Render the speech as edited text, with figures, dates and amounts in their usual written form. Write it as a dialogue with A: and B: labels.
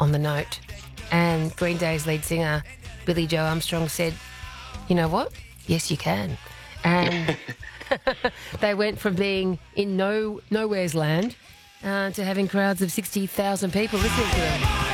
A: on the note. And Green Day's lead singer, Billy Joe Armstrong, said, you know what? Yes, you can. And they went from being in nowhere's land to having crowds of 60,000 people listening to them.